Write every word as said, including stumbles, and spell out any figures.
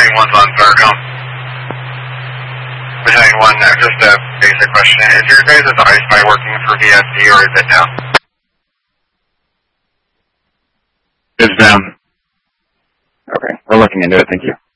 Battalion one's on Zarcom. Battalion one, uh, just a basic question. Is your guys' I spy working for V S D or is it down? It's down. Okay, we're looking into it, thank you.